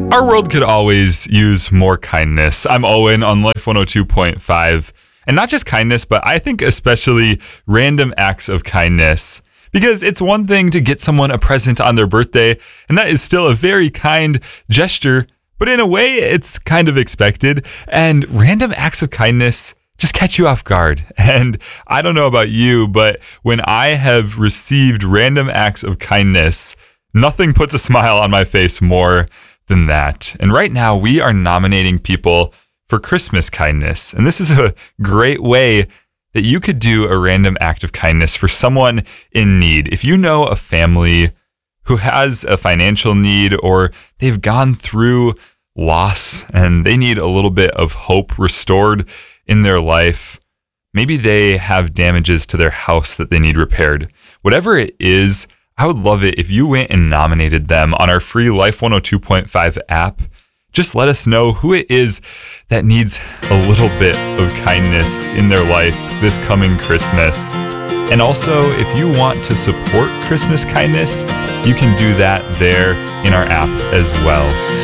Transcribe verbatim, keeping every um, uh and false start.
Our world could always use more kindness. I'm Owen on Life one oh two point five. And not just kindness, but I think especially random acts of kindness. Because it's one thing to get someone a present on their birthday, and that is still a very kind gesture, but in a way, it's kind of expected. And random acts of kindness just catch you off guard. And I don't know about you, but when I have received random acts of kindness, nothing puts a smile on my face more than that. And right now, we are nominating people for Christmas kindness. And this is a great way that you could do a random act of kindness for someone in need. If you know a family who has a financial need, or they've gone through loss and they need a little bit of hope restored in their life, maybe they have damages to their house that they need repaired. Whatever it is, I would love it if you went and nominated them on our free Life one oh two point five app. Just let us know who it is that needs a little bit of kindness in their life this coming Christmas. And also, if you want to support Christmas kindness, you can do that there in our app as well.